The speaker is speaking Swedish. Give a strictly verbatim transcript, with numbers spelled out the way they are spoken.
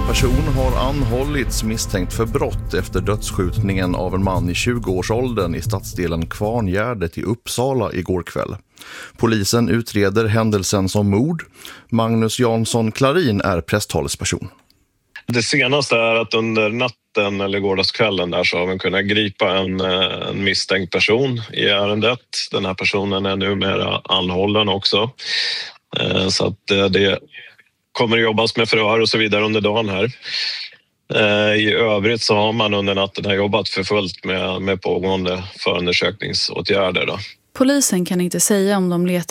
En person har anhållits misstänkt för brott efter dödsskjutningen av en man i tjugoårsåldern i stadsdelen Kvarngärdet i Uppsala igår kväll. Polisen utreder händelsen som mord. Magnus Jansson Klarin är presstalesperson. Det senaste är att under natten eller gårdagskvällen där så har vi kunnat gripa en, en misstänkt person i ärendet. Den här personen är numera anhållen också. Så att det kommer att jobbas med förhör och så vidare under dagen här. I övrigt så har man under natten jobbat för fullt med, med pågående förundersökningsåtgärder då. Polisen kan inte säga om de letar